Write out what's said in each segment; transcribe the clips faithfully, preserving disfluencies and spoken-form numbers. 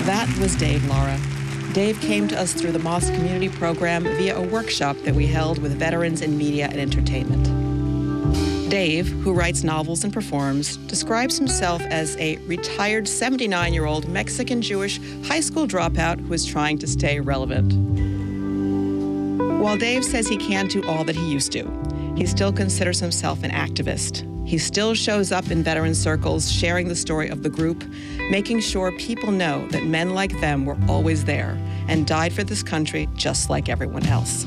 That was Dave Lara. Dave came to us through the Moth Community Program via a workshop that we held with veterans in media and entertainment. Dave, who writes novels and performs, describes himself as a retired seventy-nine-year-old Mexican-Jewish high school dropout who is trying to stay relevant. While Dave says he can't do all that he used to, he still considers himself an activist. He still shows up in veteran circles, sharing the story of the group, making sure people know that men like them were always there and died for this country just like everyone else.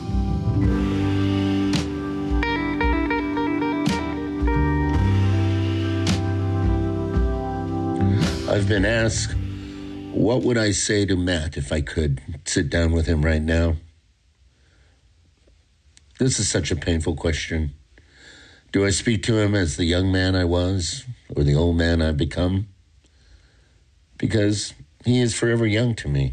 I've been asked, what would I say to Matt if I could sit down with him right now? This is such a painful question. Do I speak to him as the young man I was or the old man I've become? Because he is forever young to me.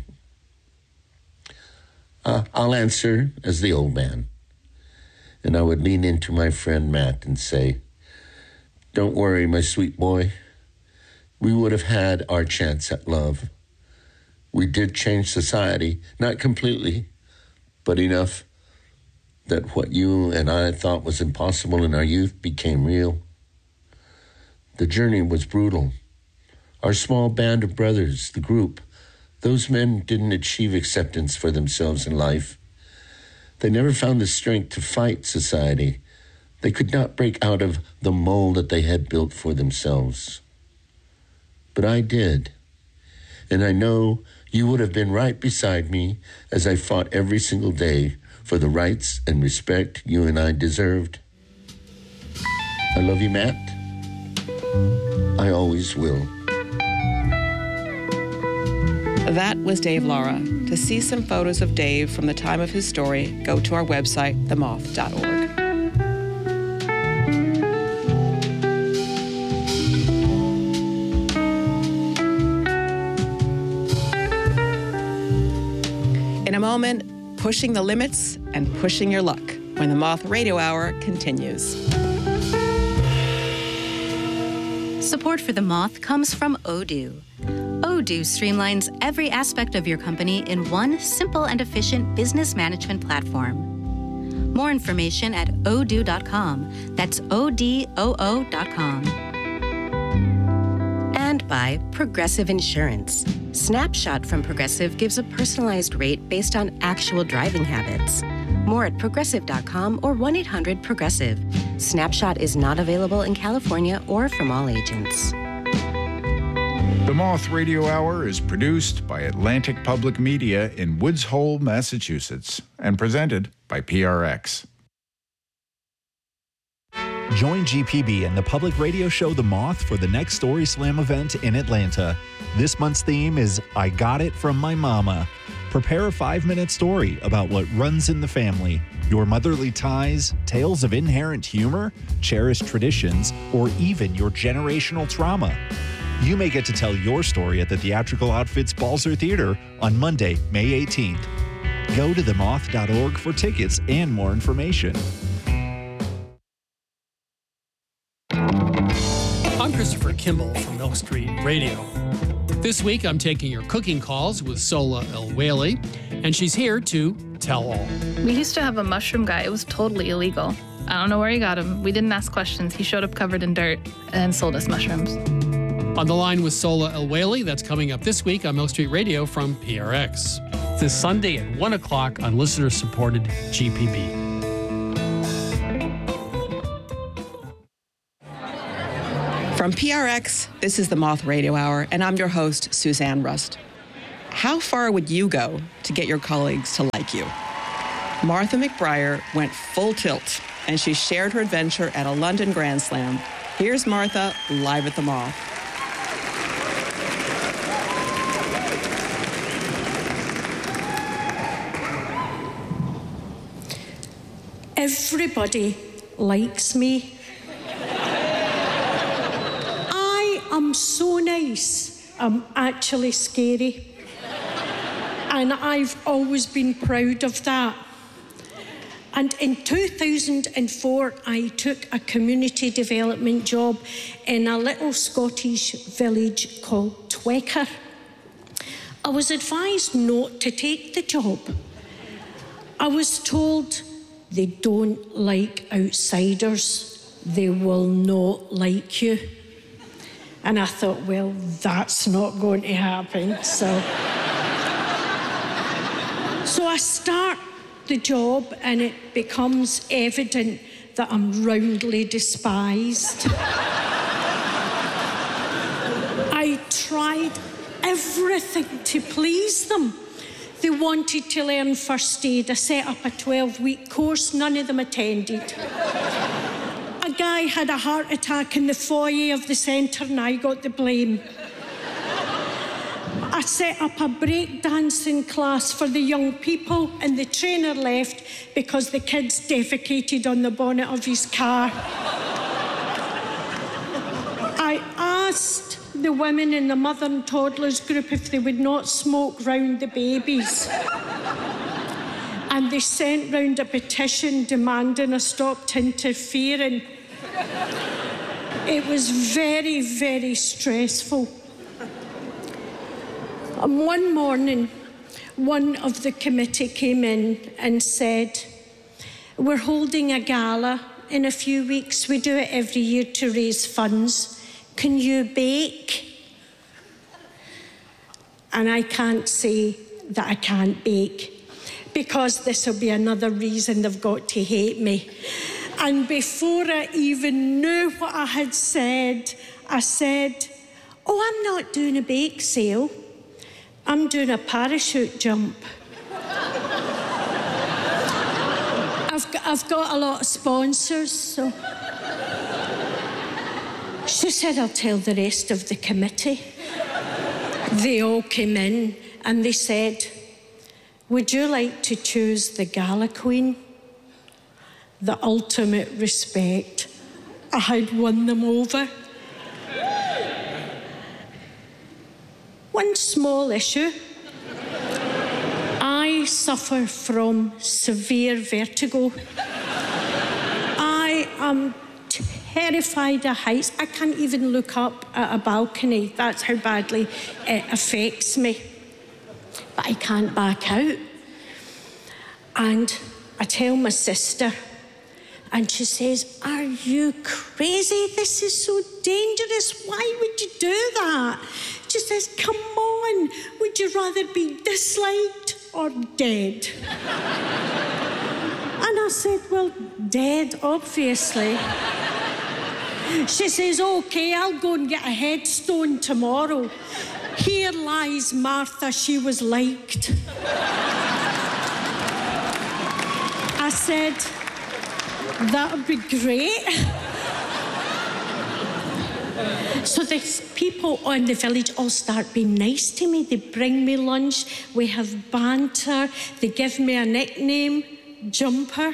Uh, I'll answer as the old man. And I would lean into my friend Matt and say, don't worry, my sweet boy. We would have had our chance at love. We did change society, not completely, but enough that what you and I thought was impossible in our youth became real. The journey was brutal. Our small band of brothers, the group, those men didn't achieve acceptance for themselves in life. They never found the strength to fight society. They could not break out of the mold that they had built for themselves. But I did. And I know you would have been right beside me as I fought every single day for the rights and respect you and I deserved. I love you, Matt. I always will. That was Dave Lara. To see some photos of Dave from the time of his story, go to our website, the moth dot org. In a moment, pushing the limits and pushing your luck when the Moth Radio Hour continues. Support for The Moth comes from Odoo. Odoo streamlines every aspect of your company in one simple and efficient business management platform. More information at odoo dot com. That's O D O O dot com. And by Progressive Insurance. Snapshot from Progressive gives a personalized rate based on actual driving habits. More at progressive dot com or one eight hundred progressive. Snapshot is not available in California or from all agents. The Moth Radio Hour is produced by Atlantic Public Media in Woods Hole, Massachusetts, and presented by P R X. Join G P B and the public radio show The Moth for the next Story Slam event in Atlanta. This month's theme is I Got It From My Mama. Prepare a five-minute story about what runs in the family, your motherly ties, tales of inherent humor, cherished traditions, or even your generational trauma. You may get to tell your story at the Theatrical Outfits Balzer Theater on Monday, May eighteenth. Go to the moth dot org for tickets and more information. I'm Christopher Kimball from Milk Street Radio. This week, I'm taking your cooking calls with Sola El-Whaley, and she's here to tell all. We used to have a mushroom guy. It was totally illegal. I don't know where he got him. We didn't ask questions. He showed up covered in dirt and sold us mushrooms. On the line with Sola El-Whaley, that's coming up this week on Milk Street Radio from P R X. This Sunday at one o'clock on listener-supported G P B. From P R X, this is the Moth Radio Hour, and I'm your host, Suzanne Rust. How far would you go to get your colleagues to like you? Martha McBriar went full tilt, and she shared her adventure at a London Grand Slam. Here's Martha live at the Moth. Everybody likes me. I'm so nice, I'm actually scary. And I've always been proud of that. And in two thousand four, I took a community development job in a little Scottish village called Twecker. I was advised not to take the job. I was told they don't like outsiders. They will not like you. And I thought, well, that's not going to happen. So, so I start the job and it becomes evident that I'm roundly despised. I tried everything to please them. They wanted to learn first aid. I set up a twelve-week course. None of them attended. A guy had a heart attack in the foyer of the centre and I got the blame. I set up a breakdancing class for the young people and the trainer left because the kids defecated on the bonnet of his car. I asked the women in the mother and toddlers group if they would not smoke round the babies. And they sent round a petition demanding I stopped interfering. It was very, very stressful. And one morning, one of the committee came in and said, we're holding a gala in a few weeks. We do it every year to raise funds. Can you bake? And I can't say that I can't bake, because this will be another reason they've got to hate me. And before I even knew what I had said, I said, oh, I'm not doing a bake sale. I'm doing a parachute jump. I've got, I've got a lot of sponsors, so... She said, I'll tell the rest of the committee. They all came in and they said, would you like to choose the gala queen? The ultimate respect. I had won them over. One small issue. I suffer from severe vertigo. I am terrified of heights. I can't even look up at a balcony. That's how badly it affects me. But I can't back out. And I tell my sister, and she says, are you crazy? This is so dangerous. Why would you do that? She says, come on. Would you rather be disliked or dead? And I said, well, dead, obviously. She says, OK, I'll go and get a headstone tomorrow. Here lies Martha, she was liked. I said, that would be great. So the people in the village all start being nice to me. They bring me lunch, we have banter, they give me a nickname, Jumper.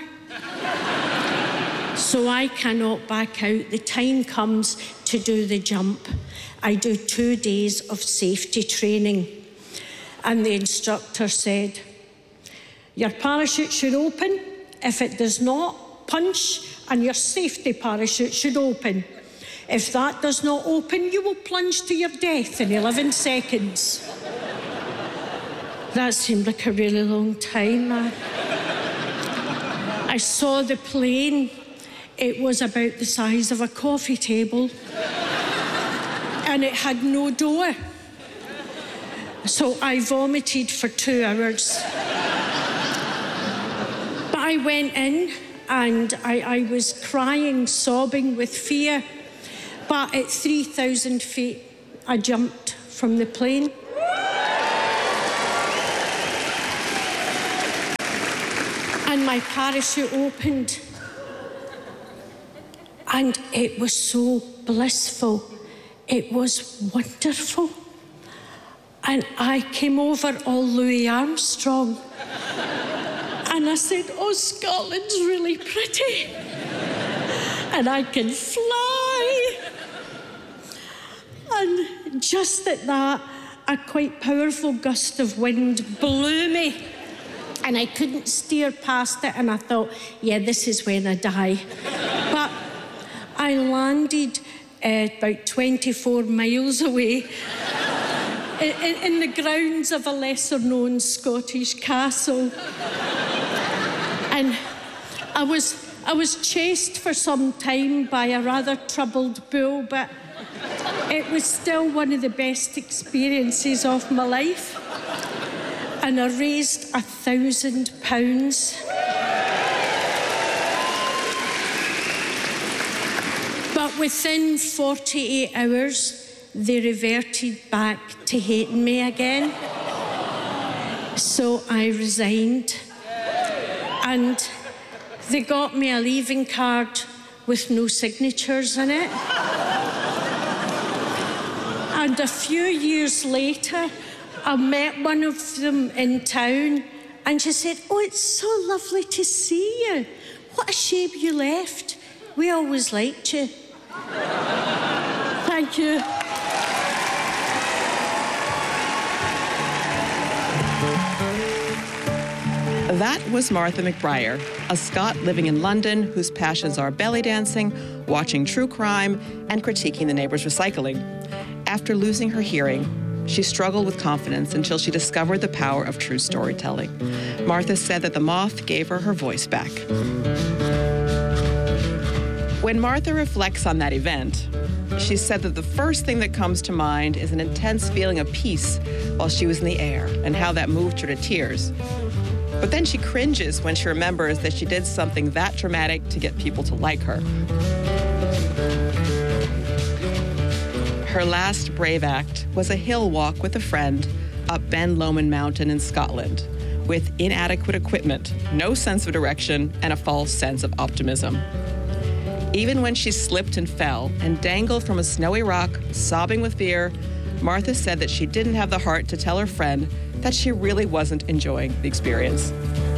So I cannot back out. The time comes to do the jump. I do two days of safety training. And the instructor said, your parachute should open. If it does not, punch, and your safety parachute should open. If that does not open, you will plunge to your death in eleven seconds. That seemed like a really long time. I, I saw the plane. It was about the size of a coffee table. And it had no door. So I vomited for two hours. But I went in and I, I was crying, sobbing with fear. But at three thousand feet, I jumped from the plane. And my parachute opened. And it was so blissful. It was wonderful. And I came over all Louis Armstrong. And I said, oh, Scotland's really pretty. And I can fly. And just at that, a quite powerful gust of wind blew me. And I couldn't steer past it. And I thought, yeah, this is when I die. But I landed uh, about twenty-four miles away in, in the grounds of a lesser-known Scottish castle. And I was, I was chased for some time by a rather troubled bull, but it was still one of the best experiences of my life. And I raised a thousand pounds. But within forty-eight hours, they reverted back to hating me again. So I resigned. And they got me a leaving card with no signatures in it. And a few years later, I met one of them in town, and she said, "Oh, it's so lovely to see you. What a shame you left. We always liked you." Thank you. That was Martha McBriar, a Scot living in London whose passions are belly dancing, watching true crime, and critiquing the neighbors' recycling. After losing her hearing, she struggled with confidence until she discovered the power of true storytelling. Martha said that the moth gave her her voice back. When Martha reflects on that event, she said that the first thing that comes to mind is an intense feeling of peace while she was in the air and how that moved her to tears. But then she cringes when she remembers that she did something that dramatic to get people to like her. Her last brave act was a hill walk with a friend up Ben Lomond Mountain in Scotland with inadequate equipment, no sense of direction, and a false sense of optimism. Even when she slipped and fell and dangled from a snowy rock, sobbing with fear, Martha said that she didn't have the heart to tell her friend that she really wasn't enjoying the experience.